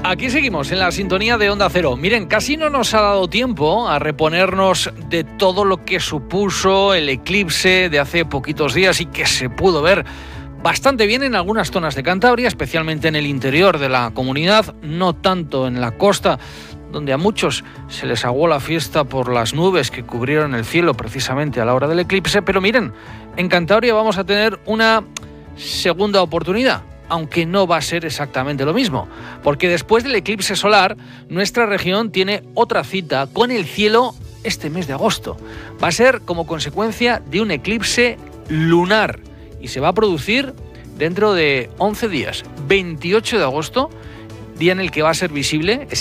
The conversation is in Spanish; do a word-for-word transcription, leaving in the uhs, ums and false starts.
Aquí seguimos en la sintonía de Onda Cero. Miren, casi no nos ha dado tiempo a reponernos de todo lo que supuso el eclipse de hace poquitos días y que se pudo ver bastante bien en algunas zonas de Cantabria, especialmente en el interior de la comunidad, no tanto en la costa, donde a muchos se les aguó la fiesta por las nubes que cubrieron el cielo precisamente a la hora del eclipse. Pero miren, en Cantabria vamos a tener una segunda oportunidad, aunque no va a ser exactamente lo mismo, porque después del eclipse solar, nuestra región tiene otra cita con el cielo este mes de agosto. Va a ser como consecuencia de un eclipse lunar y se va a producir dentro de once días, veintiocho de agosto, día en el que va a ser visible